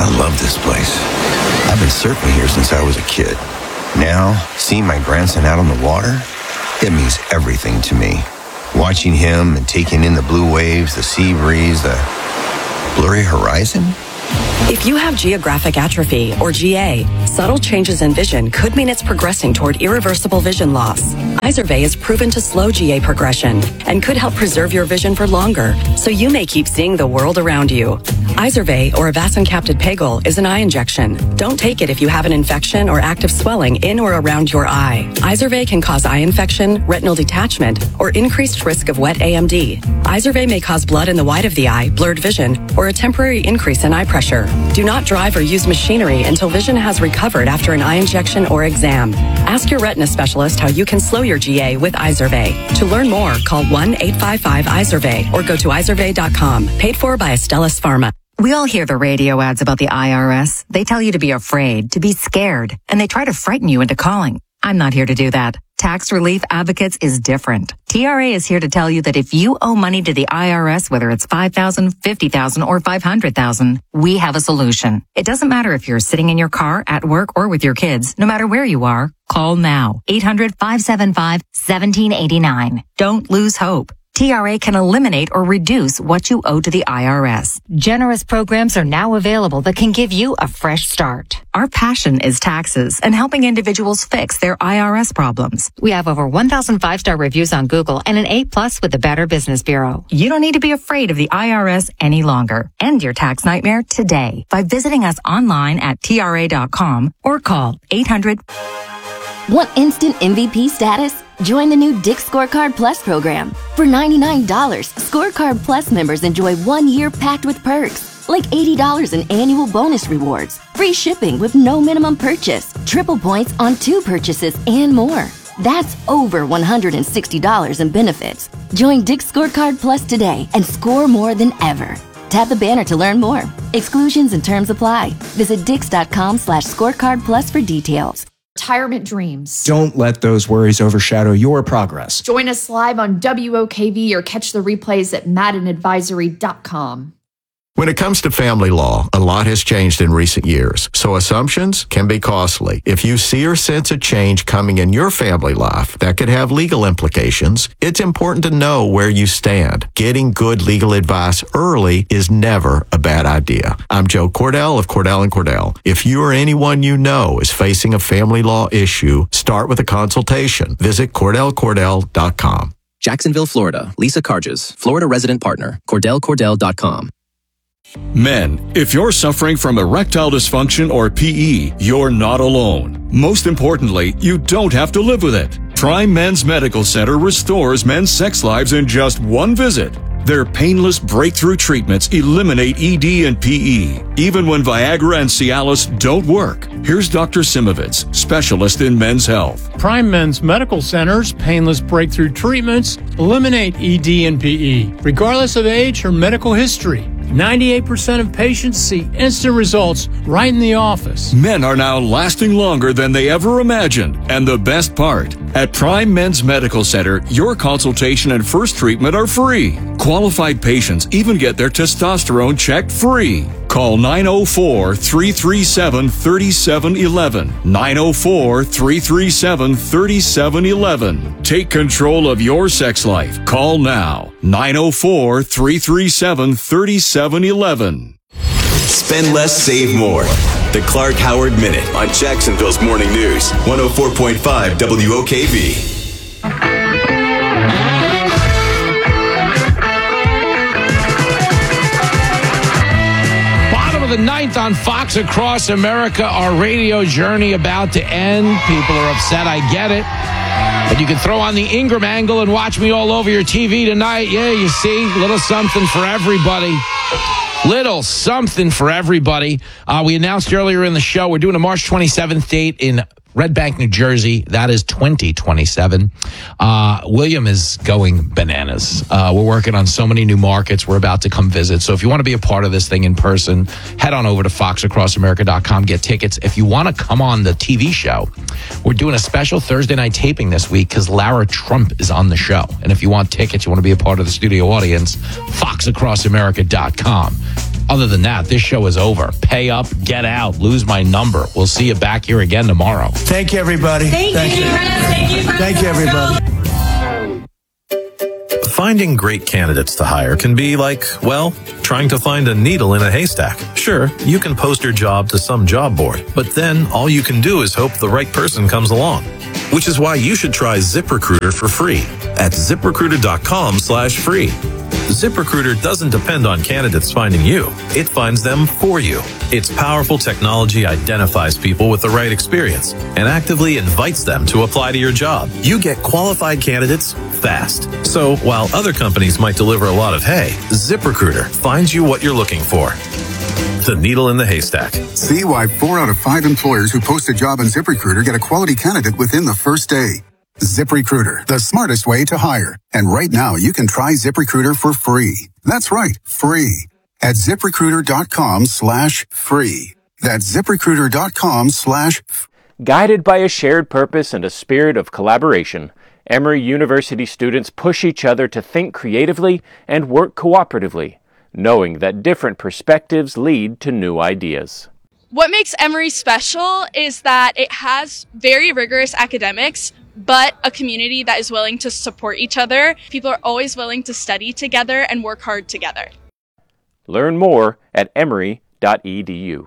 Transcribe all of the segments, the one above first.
I love this place. I've been surfing here since I was a kid. Now, seeing my grandson out on the water, it means everything to me. Watching him and taking in the blue waves, the sea breeze, the blurry horizon. If you have geographic atrophy, or GA, subtle changes in vision could mean it's progressing toward irreversible vision loss. Izervay is proven to slow GA progression and could help preserve your vision for longer, so you may keep seeing the world around you. Izervay, or avacincaptad pegol, is an eye injection. Don't take it if you have an infection or active swelling in or around your eye. Izervay can cause eye infection, retinal detachment, or increased risk of wet AMD. Izervay may cause blood in the white of the eye, blurred vision, or a temporary increase in eye pressure. Do not drive or use machinery until vision has recovered after an eye injection or exam. Ask your retina specialist how you can slow your GA with Izervay. To learn more, call 1-855-IZERVAY or go to izervay.com. Paid for by Astellas Pharma. We all hear the radio ads about the IRS. They tell you to be afraid, to be scared, and they try to frighten you into calling. I'm not here to do that. Tax Relief Advocates is different. TRA is here to tell you that if you owe money to the IRS, whether it's $5,000, $50,000, or $500,000, we have a solution. It doesn't matter if you're sitting in your car, at work, or with your kids. No matter where you are, call now. 800-575-1789. Don't lose hope. TRA can eliminate or reduce what you owe to the IRS. Generous programs are now available that can give you a fresh start. Our passion is taxes and helping individuals fix their IRS problems. We have over 1,000 5-star reviews on Google and an A+ with the Better Business Bureau. You don't need to be afraid of the IRS any longer. End your tax nightmare today by visiting us online at TRA.com or call 800. Want instant MVP status? Join the new Dick's Scorecard Plus program. For $99, Scorecard Plus members enjoy 1 year packed with perks, like $80 in annual bonus rewards, free shipping with no minimum purchase, triple points on 2 purchases, and more. That's over $160 in benefits. Join Dick's Scorecard Plus today and score more than ever. Tap the banner to learn more. Exclusions and terms apply. Visit dix.com/scorecardplus for details. Retirement dreams. Don't let those worries overshadow your progress. Join us live on WOKV or catch the replays at maddenadvisory.com. When it comes to family law, a lot has changed in recent years, so assumptions can be costly. If you see or sense a change coming in your family life that could have legal implications, it's important to know where you stand. Getting good legal advice early is never a bad idea. I'm Joe Cordell of Cordell & Cordell. If you or anyone you know is facing a family law issue, start with a consultation. Visit CordellCordell.com. Jacksonville, Florida. Lisa Carges, Florida resident partner. CordellCordell.com. Men, if you're suffering from erectile dysfunction or PE, you're not alone. Most importantly, you don't have to live with it. Prime Men's Medical Center restores men's sex lives in just one visit. Their painless breakthrough treatments eliminate ED and PE, even when Viagra and Cialis don't work. Here's Dr. Simovitz, specialist in men's health. Prime Men's Medical Center's painless breakthrough treatments eliminate ED and PE, regardless of age or medical history. 98% of patients see instant results right in the office. Men are now lasting longer than they ever imagined. And the best part, at Prime Men's Medical Center, your consultation and first treatment are free. Qualified patients even get their testosterone checked free. Call 904-337-3711. 904-337-3711. Take control of your sex life. Call now. 904-337-3711. Spend less, save more. The Clark Howard Minute on Jacksonville's Morning News. 104.5 WOKV. The 9th on Fox Across America, our radio journey about to end. People are upset, I get it. But you can throw on the Ingram angle and watch me all over your TV tonight. Yeah, you see, little something for everybody. Little something for everybody. We announced earlier in the show, we're doing a March 27th date in Red Bank, New Jersey. That is 2027. William is going bananas. We're working on so many new markets. We're about to come visit. So if you want to be a part of this thing in person, head on over to foxacrossamerica.com. Get tickets. If you want to come on the TV show, we're doing a special Thursday night taping this week because Lara Trump is on the show. And if you want tickets, you want to be a part of the studio audience, foxacrossamerica.com. Other than that, this show is over. Pay up, get out, lose my number. We'll see you back here again tomorrow. Thank you, everybody. Thank you, everybody. Finding great candidates to hire can be like, well, trying to find a needle in a haystack. Sure, you can post your job to some job board, but then all you can do is hope the right person comes along. Which is why you should try ZipRecruiter for free at ZipRecruiter.com/free. ZipRecruiter doesn't depend on candidates finding you. It finds them for you. Its powerful technology identifies people with the right experience and actively invites them to apply to your job. You get qualified candidates fast. So while other companies might deliver a lot of hay, ZipRecruiter finds you what you're looking for. The needle in the haystack. See why 4 out of 5 employers who post a job on ZipRecruiter get a quality candidate within the first day. ZipRecruiter, the smartest way to hire. And right now, you can try ZipRecruiter for free. That's right, free. At ZipRecruiter.com/free. That's ZipRecruiter.com/free. Guided by a shared purpose and a spirit of collaboration, Emory University students push each other to think creatively and work cooperatively, knowing that different perspectives lead to new ideas. What makes Emory special is that it has very rigorous academics, but a community that is willing to support each other. People are always willing to study together and work hard together. Learn more at emory.edu.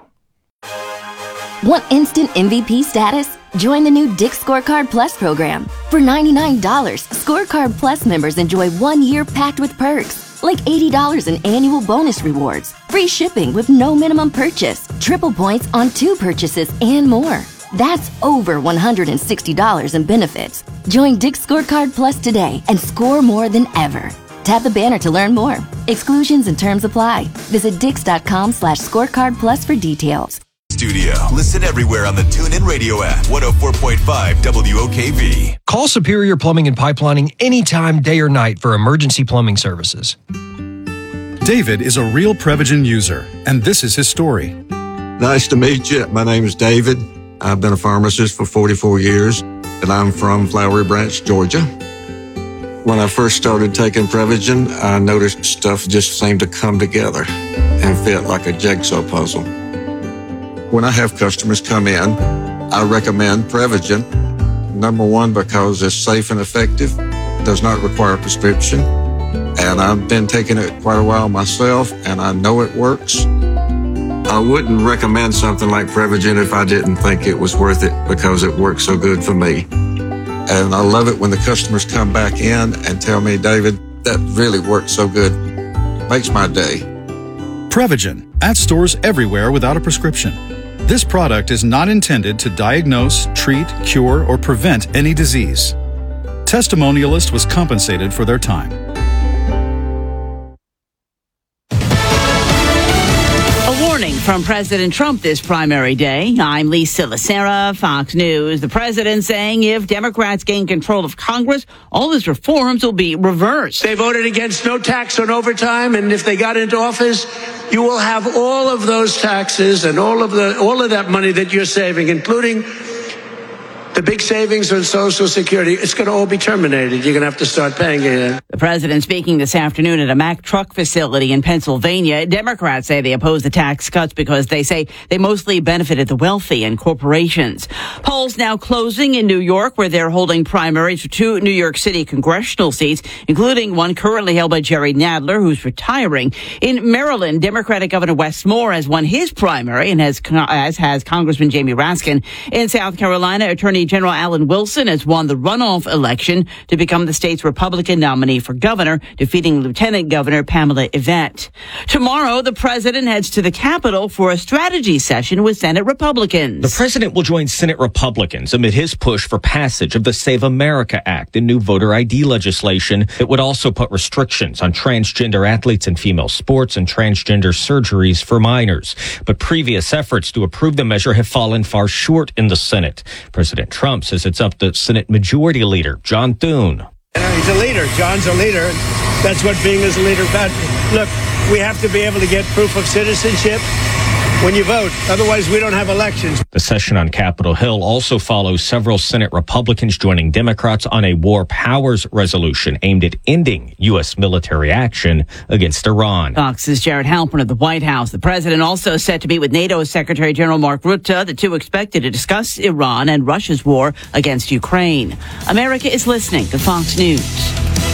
Want instant MVP status? Join the new Dick's Scorecard Plus program. For $99, Scorecard Plus members enjoy 1 year packed with perks, like $80 in annual bonus rewards, free shipping with no minimum purchase, triple points on 2 purchases, and more. That's over $160 in benefits. Join Dick's Scorecard Plus today and score more than ever. Tap the banner to learn more. Exclusions and terms apply. Visit Dix.com/scorecard plus for details. Studio. Listen everywhere on the TuneIn Radio app. 104.5 WOKV. Call Superior Plumbing and Pipelining anytime, day or night for emergency plumbing services. David is a real Prevagen user, and this is his story. Nice to meet you. My name is David. I've been a pharmacist for 44 years, and I'm from Flowery Branch, Georgia. When I first started taking Prevagen, I noticed stuff just seemed to come together and fit like a jigsaw puzzle. When I have customers come in, I recommend Prevagen. Number one, because it's safe and effective, does not require a prescription, and I've been taking it quite a while myself, and I know it works. I wouldn't recommend something like Prevagen if I didn't think it was worth it because it works so good for me. And I love it when the customers come back in and tell me, David, that really worked so good. Makes my day. Prevagen, at stores everywhere without a prescription. This product is not intended to diagnose, treat, cure, or prevent any disease. Testimonialist was compensated for their time. From President Trump this primary day, I'm Lisa Lacera, Fox News. The president saying if Democrats gain control of Congress, all his reforms will be reversed. They voted against no tax on overtime, and if they got into office, you will have all of those taxes and all of that money that you're saving, including the big savings on Social Security. It's going to all be terminated. You're going to have to start paying it. The president speaking this afternoon at a Mack truck facility in Pennsylvania. Democrats say they oppose the tax cuts because they say they mostly benefited the wealthy and corporations. Polls now closing in New York, where they're holding primaries for 2 New York City congressional seats, including one currently held by Jerry Nadler, who's retiring. In Maryland, Democratic Governor Wes Moore has won his primary, and as has Congressman Jamie Raskin. In South Carolina, Attorney General Alan Wilson has won the runoff election to become the state's Republican nominee for governor, defeating Lieutenant Governor Pamela Yvette. Tomorrow, the president heads to the Capitol for a strategy session with Senate Republicans. The president will join Senate Republicans amid his push for passage of the Save America Act, a new voter ID legislation that would also put restrictions on transgender athletes in female sports and transgender surgeries for minors. But previous efforts to approve the measure have fallen far short in the Senate. President Trump says it's up to Senate Majority Leader John Thune. He's a leader. John's a leader. That's what being as a leader about. Look, we have to be able to get proof of citizenship. when you vote. Otherwise, we don't have elections. The session on Capitol Hill also follows several Senate Republicans joining Democrats on a war powers resolution aimed at ending U.S. military action against Iran. Fox's Jared Halpern of the White House. The president also set to meet with NATO Secretary General Mark Rutte. The two expected to discuss Iran and Russia's war against Ukraine. America is listening to Fox News.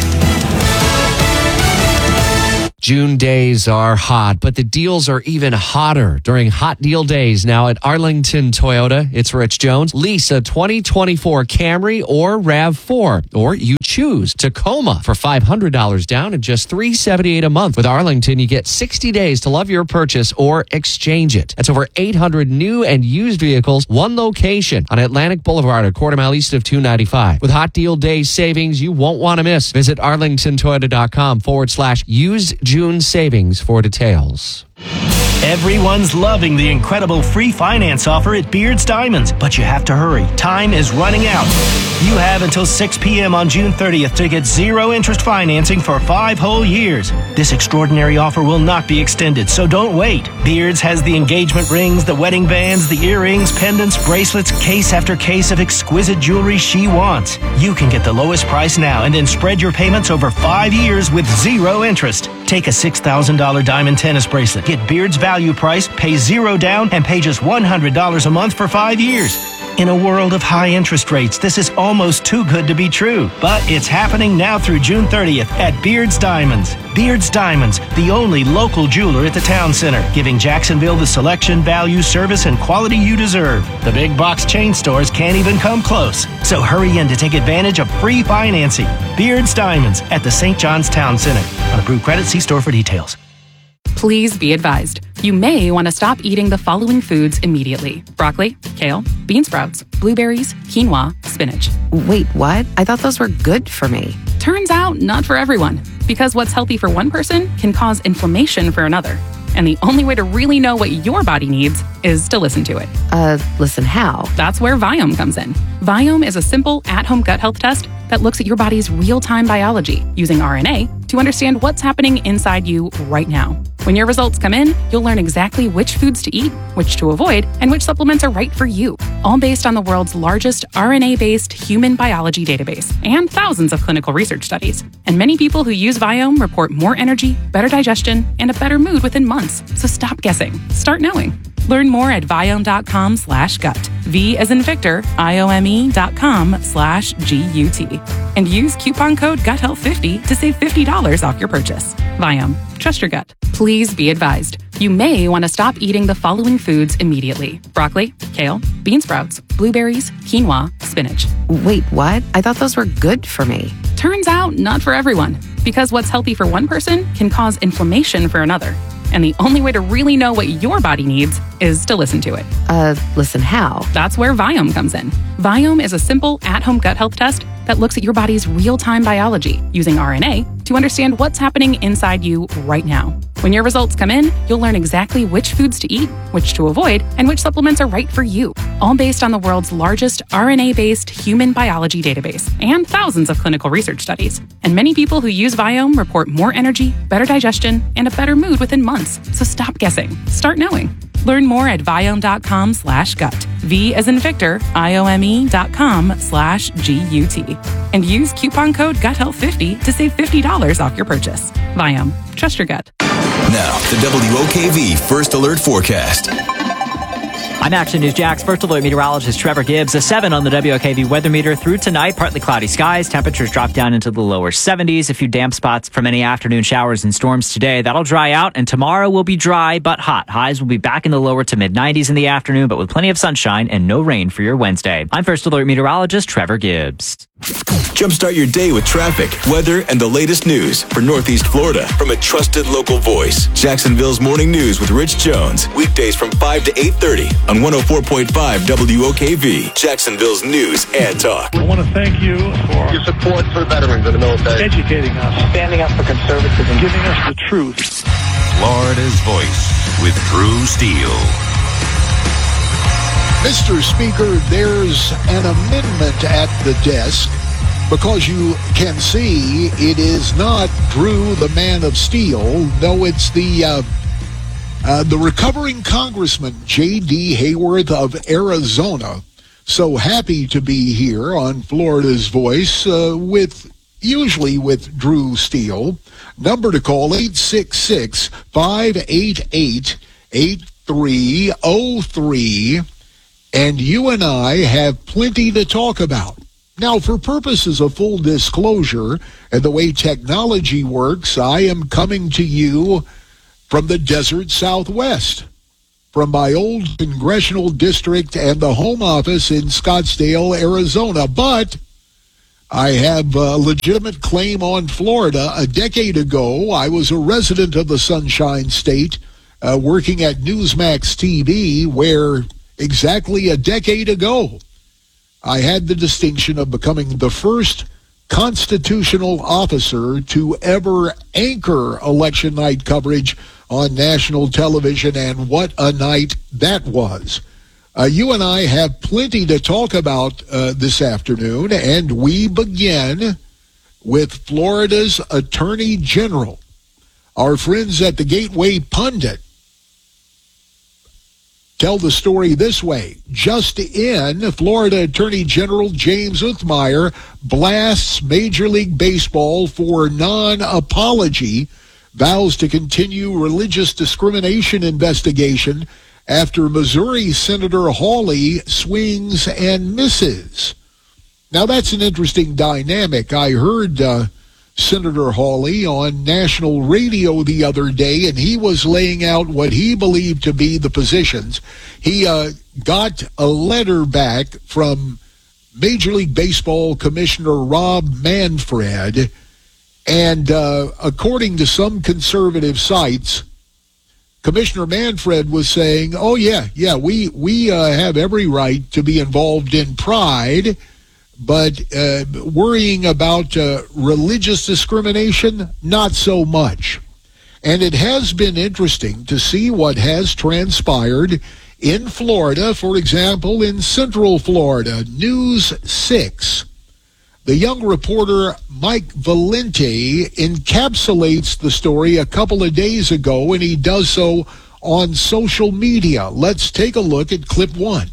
June days are hot, but the deals are even hotter during Hot Deal Days now at Arlington Toyota. It's Rich Jones. Lease a 2024 Camry or RAV4, or you choose Tacoma for $500 down and just $378 a month. With Arlington, you get 60 days to love your purchase or exchange it. That's over 800 new and used vehicles, one location on Atlantic Boulevard, a quarter mile east of 295. With Hot Deal Days savings you won't want to miss. Visit arlingtontoyota.com/used June savings for details. Everyone's loving the incredible free finance offer at Beard's Diamonds, but you have to hurry. Time is running out. You have until 6 p.m. on June 30th to get zero interest financing for 5 whole years. This extraordinary offer will not be extended, so don't wait. Beard's has the engagement rings, the wedding bands, the earrings, pendants, bracelets, case after case of exquisite jewelry she wants. You can get the lowest price now and then spread your payments over 5 years with zero interest. Take a $6,000 diamond tennis bracelet. Get Beard's value price, pay zero down, and pay just $100 a month for 5 years. In a world of high interest rates, this is almost too good to be true. But it's happening now through June 30th at Beard's Diamonds. Beard's Diamonds, the only local jeweler at the town center, giving Jacksonville the selection, value, service, and quality you deserve. The big box chain stores can't even come close. So hurry in to take advantage of free financing. Beard's Diamonds at the St. John's Town Center. On approved credit, see store for details. Please be advised, you may want to stop eating the following foods immediately: broccoli, kale, bean sprouts, blueberries, quinoa, spinach. Wait, what? I thought those were good for me. Turns out, not for everyone, because what's healthy for one person can cause inflammation for another. And the only way to really know what your body needs is to listen to it. Listen how? That's where Viome comes in. Viome is a simple at-home gut health test that looks at your body's real-time biology using RNA to understand what's happening inside you right now. When your results come in, you'll learn exactly which foods to eat, which to avoid, and which supplements are right for you, all based on the world's largest RNA-based human biology database and thousands of clinical research studies. And many people who use Viome report more energy, better digestion, and a better mood within months. So stop guessing. Start knowing. Learn more at Viome.com/gut. V as in Victor, IOME.com/GUT. And use coupon code GUTHEALTH50 to save $50 off your purchase. Viome. Trust your gut. Please be advised, you may want to stop eating the following foods immediately: broccoli, kale, bean sprouts, blueberries, quinoa, spinach. Wait, what? I thought those were good for me. Turns out, not for everyone, because what's healthy for one person can cause inflammation for another. And the only way to really know what your body needs is to listen to it. Listen how? That's where Viome comes in. Viome is a simple at-home gut health test that looks at your body's real-time biology using RNA to understand what's happening inside you right now. When your results come in, you'll learn exactly which foods to eat, which to avoid, and which supplements are right for you, all based on the world's largest RNA-based human biology database and thousands of clinical research studies. And many people who use Viome report more energy, better digestion, and a better mood within months. So stop guessing. Start knowing. Learn more at Viome.com/gut. V as in Victor, IOME.com/GUT. And use coupon code GUTHEALTH50 to save $50 off your purchase. Viome. Trust your gut. Now, the WOKV First Alert Forecast. I'm Action News Jax First Alert meteorologist Trevor Gibbs. A 7 on the WOKV weather meter through tonight. Partly cloudy skies. Temperatures drop down into the lower 70s. A few damp spots from any afternoon showers and storms today. That'll dry out, and tomorrow will be dry but hot. Highs will be back in the lower to mid-90s in the afternoon, but with plenty of sunshine and no rain for your Wednesday. I'm First Alert meteorologist Trevor Gibbs. Jumpstart your day with traffic, weather, and the latest news for Northeast Florida from a trusted local voice. Jacksonville's Morning News with Rich Jones. Weekdays from 5 to 8:30 on 104.5 WOKV. Jacksonville's News and Talk. I want to thank you for your support for veterans of the military, educating us, standing up for conservatism, giving us the truth. Florida's Voice with Drew Steele. Mr. Speaker, there's an amendment at the desk because you can see it is not Drew, the man of steel. No, it's the The recovering Congressman J.D. Hayworth of Arizona, so happy to be here on Florida's Voice usually with Drew Steele. Number to call, 866-588-8303. And you and I have plenty to talk about. Now, for purposes of full disclosure and the way technology works, I am coming to you from the desert Southwest, from my old congressional district and the home office in Scottsdale, Arizona. But I have a legitimate claim on Florida. A decade ago, I was a resident of the Sunshine State, working at Newsmax TV, where exactly a decade ago, I had the distinction of becoming the first constitutional officer to ever anchor election night coverage on national television, and what a night that was. You and I have plenty to talk about this afternoon, and we begin with Florida's Attorney General. Our friends at the Gateway Pundit tell the story this way. Just in, Florida Attorney General James Uthmeier blasts Major League Baseball for non-apology, vows to continue religious discrimination investigation after Missouri Senator Hawley swings and misses. Now, that's an interesting dynamic. I heard Senator Hawley on national radio the other day, and he was laying out what he believed to be the positions. He got a letter back from Major League Baseball Commissioner Rob Manfred, and according to some conservative sites, Commissioner Manfred was saying, oh, yeah, we have every right to be involved in Pride, but worrying about religious discrimination, not so much. And it has been interesting to see what has transpired in Florida. For example, in Central Florida, News 6. The young reporter Mike Valenti encapsulates the story a couple of days ago, and he does so on social media. Let's take a look at clip 1.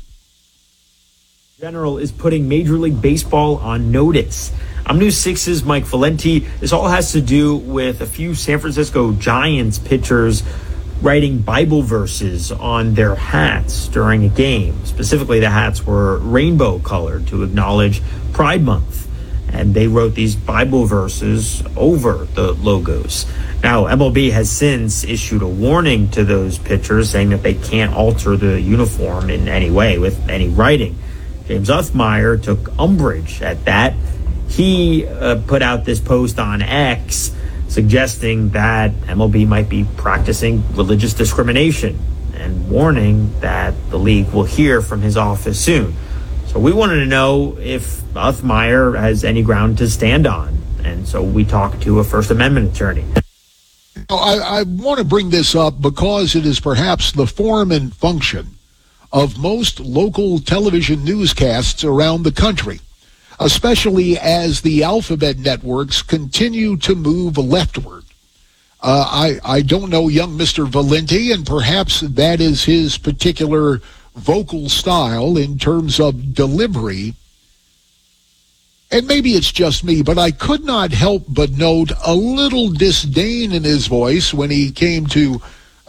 General is putting Major League Baseball on notice. I'm News 6's Mike Valenti. This all has to do with a few San Francisco Giants pitchers writing Bible verses on their hats during a game. Specifically, the hats were rainbow colored to acknowledge Pride Month. And they wrote these Bible verses over the logos. Now, MLB has since issued a warning to those pitchers, saying that they can't alter the uniform in any way with any writing. James Uthmeier took umbrage at that. He put out this post on X suggesting that MLB might be practicing religious discrimination and warning that the league will hear from his office soon. So we wanted to know if Uthmeier has any ground to stand on. And so we talked to a First Amendment attorney. I want to bring this up because it is perhaps the form and function of most local television newscasts around the country, especially as the alphabet networks continue to move leftward. I don't know young Mr. Valenti, and perhaps that is his particular vocal style in terms of delivery. And maybe it's just me, but I could not help but note a little disdain in his voice when he came to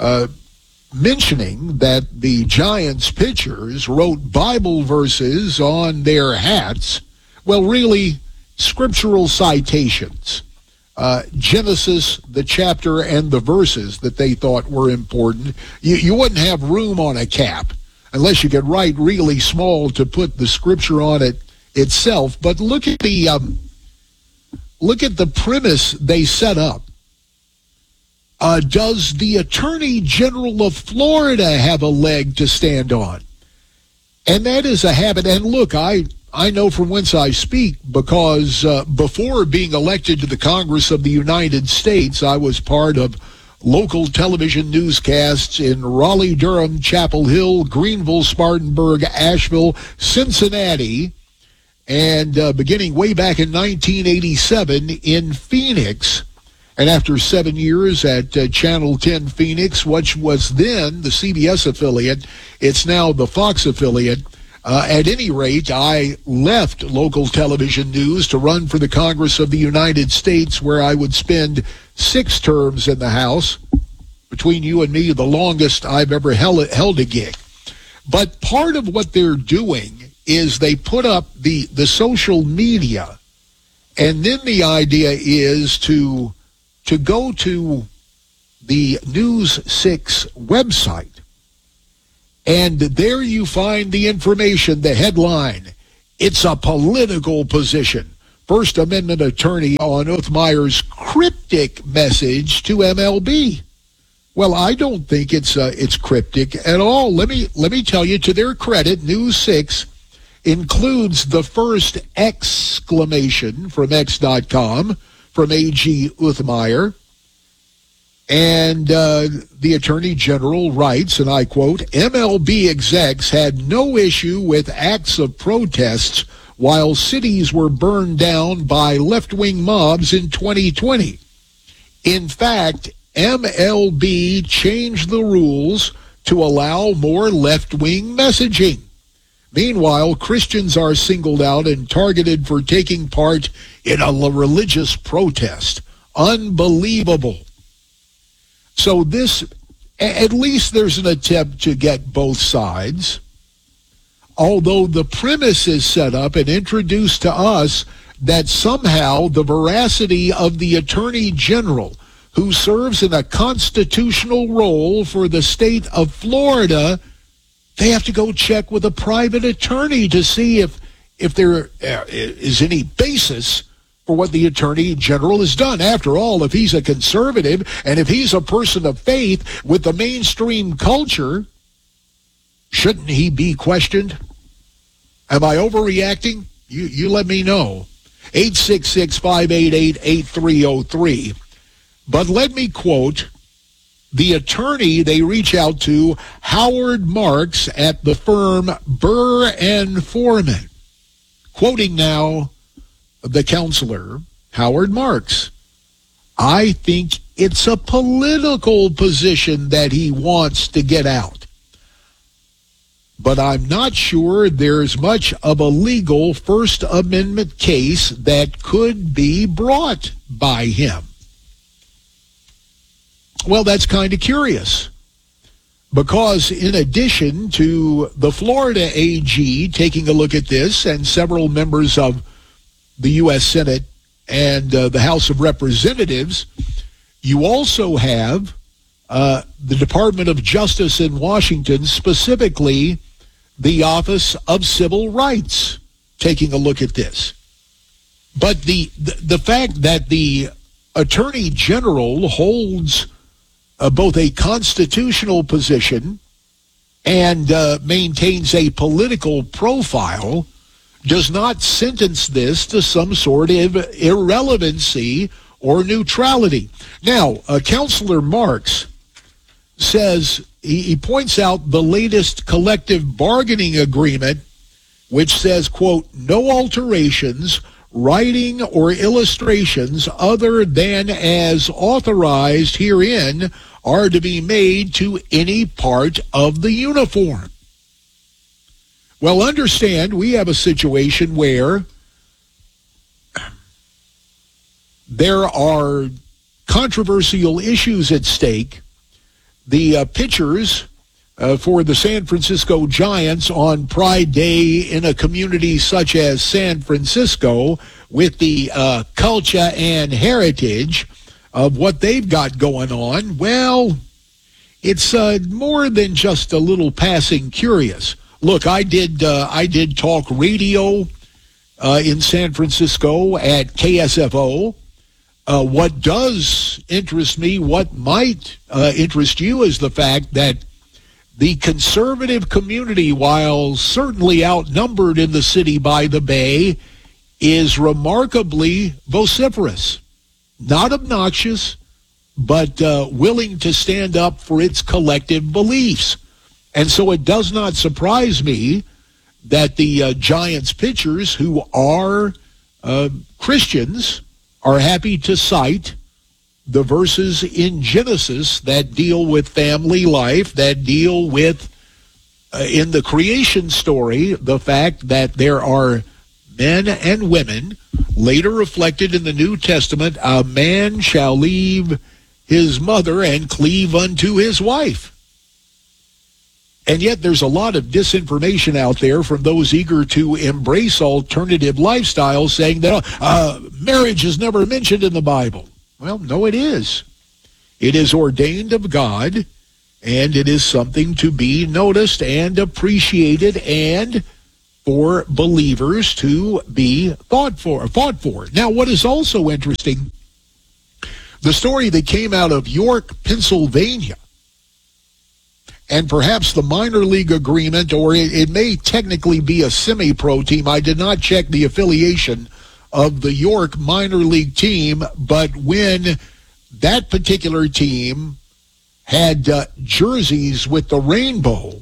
mentioning that the Giants pitchers wrote Bible verses on their hats. Well, really, scriptural citations. Genesis, the chapter and the verses that they thought were important. You wouldn't have room on a cap unless you could write really small to put the scripture on it itself. But look at the premise they set up. Does the Attorney General of Florida have a leg to stand on? And that is a habit. And look, I know from whence I speak, because before being elected to the Congress of the United States, I was part of local television newscasts in Raleigh, Durham, Chapel Hill, Greenville, Spartanburg, Asheville, Cincinnati, and beginning way back in 1987 in Phoenix. And after 7 years at Channel 10 Phoenix, which was then the CBS affiliate, it's now the Fox affiliate. At any rate, I left local television news to run for the Congress of the United States, where I would spend 6 terms in the House. Between you and me, the longest I've ever held a gig. But part of what they're doing is they put up the social media, and then the idea is to go to the News 6 website, and there you find the information, the headline. It's a political position. First Amendment attorney on Uthmire's cryptic message to MLB. Well, I don't think it's cryptic at all. Let me tell you, to their credit, News 6 includes the first exclamation from X.com from A.G. Uthmire. And the Attorney General writes, and I quote, MLB execs had no issue with acts of protests while cities were burned down by left-wing mobs in 2020. In fact, MLB changed the rules to allow more left-wing messaging. Meanwhile, Christians are singled out and targeted for taking part in a religious protest. Unbelievable. So this, at least there's an attempt to get both sides, although the premise is set up and introduced to us that somehow the veracity of the Attorney General, who serves in a constitutional role for the state of Florida, they have to go check with a private attorney to see if there is any basis for what the Attorney General has done. After all, if he's a conservative and if he's a person of faith with the mainstream culture, shouldn't he be questioned? Am I overreacting? You let me know. 866-588-8303. But let me quote the attorney they reach out to, Howard Marks at the firm Burr and Foreman. Quoting now the counselor, Howard Marks. I think it's a political position that he wants to get out. But I'm not sure there's much of a legal First Amendment case that could be brought by him. Well, that's kind of curious, because in addition to the Florida AG taking a look at this and several members of the U.S. Senate and the House of Representatives, you also have the Department of Justice in Washington, specifically the Office of Civil Rights, taking a look at this. But the fact that the Attorney General holds both a constitutional position and maintains a political profile does not sentence this to some sort of irrelevancy or neutrality. Now, Counselor Marks says, he points out the latest collective bargaining agreement, which says, quote, no alterations, writing, or illustrations other than as authorized herein are to be made to any part of the uniform. Well, understand, we have a situation where there are controversial issues at stake. The pitchers for the San Francisco Giants on Pride Day in a community such as San Francisco, with the culture and heritage of what they've got going on, well, it's more than just a little passing curious. Look, I did talk radio in San Francisco at KSFO. What does interest me, what might interest you, is the fact that the conservative community, while certainly outnumbered in the city by the Bay, is remarkably vociferous. Not obnoxious, but willing to stand up for its collective beliefs. And so it does not surprise me that the Giants pitchers, who are Christians, are happy to cite the verses in Genesis that deal with family life, that deal with, in the creation story, the fact that there are men and women, later reflected in the New Testament, a man shall leave his mother and cleave unto his wife. And yet there's a lot of disinformation out there from those eager to embrace alternative lifestyles saying that marriage is never mentioned in the Bible. Well, no, it is. It is ordained of God, and it is something to be noticed and appreciated and for believers to be fought for. Now, what is also interesting, the story that came out of York, Pennsylvania, and perhaps the minor league agreement, or it may technically be a semi-pro team. I did not check the affiliation of the York minor league team, but when that particular team had jerseys with the rainbow,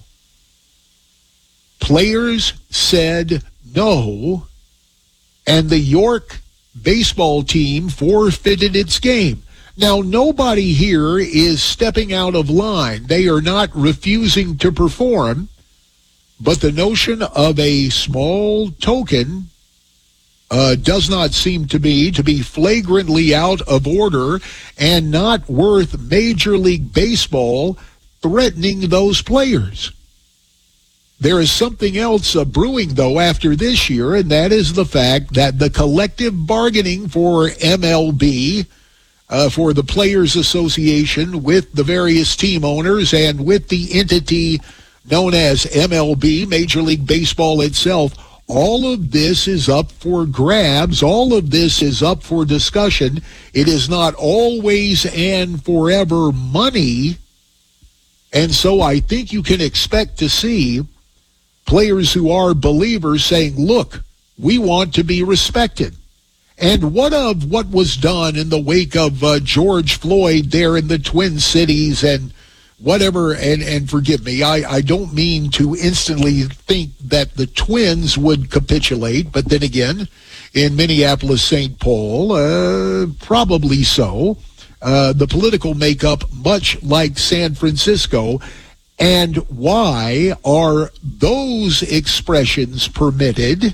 players said no, and the York baseball team forfeited its game. Now, nobody here is stepping out of line. They are not refusing to perform, but the notion of a small token does not seem to be flagrantly out of order and not worth Major League Baseball threatening those players. There is something else brewing, though, after this year, and that is the fact that the collective bargaining for MLB, for the Players Association with the various team owners and with the entity known as MLB, Major League Baseball itself, all of this is up for grabs. All of this is up for discussion. It is not always and forever money. And so I think you can expect to see players who are believers saying, look, we want to be respected. And what of what was done in the wake of George Floyd there in the Twin Cities and whatever, and forgive me, I don't mean to instantly think that the Twins would capitulate, but then again, in Minneapolis, St. Paul, probably so. The political makeup, much like San Francisco. And why are those expressions permitted,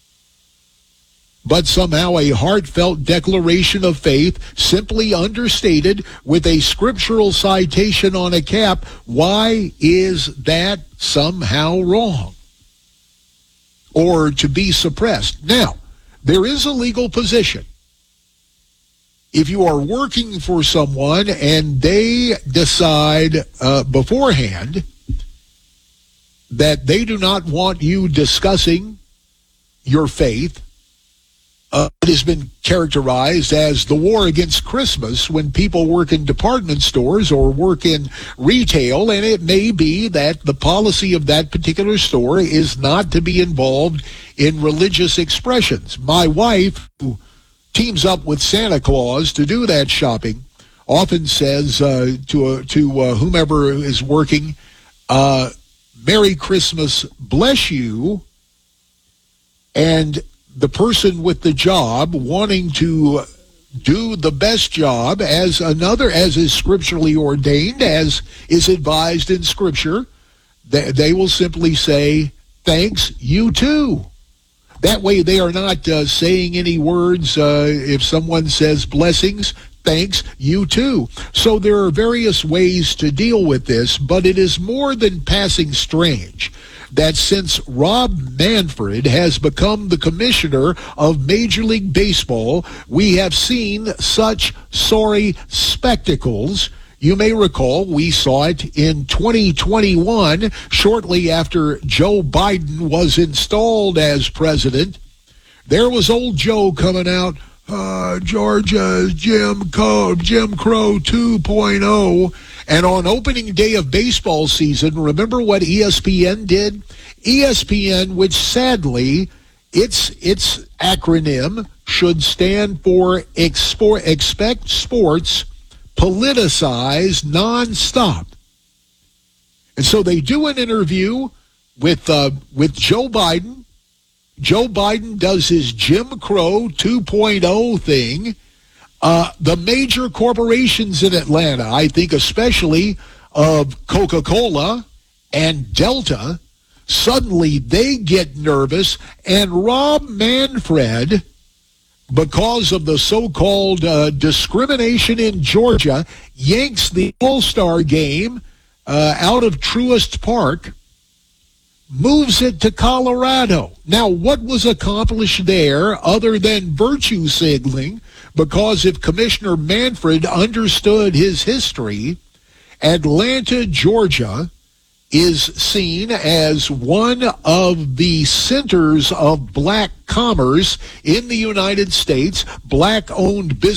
but somehow a heartfelt declaration of faith, simply understated with a scriptural citation on a cap? Why is that somehow wrong or to be suppressed? Now, there is a legal position. If you are working for someone and they decide beforehand that they do not want you discussing your faith, it has been characterized as the war against Christmas when people work in department stores or work in retail, and it may be that the policy of that particular store is not to be involved in religious expressions. My wife, who teams up with Santa Claus to do that shopping, often says to whomever is working, Merry Christmas, bless you, and the person with the job wanting to do the best job as is scripturally ordained, as is advised in Scripture, they will simply say, thanks, you too. That way they are not saying any words. If someone says blessings, thanks, you too. So there are various ways to deal with this, but it is more than passing strange that since Rob Manfred has become the commissioner of Major League Baseball, we have seen such sorry spectacles. You may recall we saw it in 2021, shortly after Joe Biden was installed as president. There was old Joe coming out, Georgia's Jim Crow 2.0. And on opening day of baseball season, remember what ESPN did? ESPN, which sadly, its acronym should stand for Expect Sports Politicized Nonstop. And so they do an interview with Joe Biden. Joe Biden does his Jim Crow 2.0 thing. The major corporations in Atlanta, I think especially of Coca-Cola and Delta, suddenly they get nervous, and Rob Manfred, because of the so-called discrimination in Georgia, yanks the All-Star game out of Truist Park, moves it to Colorado. Now, what was accomplished there other than virtue signaling? Because if Commissioner Manfred understood his history, Atlanta, Georgia is seen as one of the centers of black commerce in the United States, black-owned business.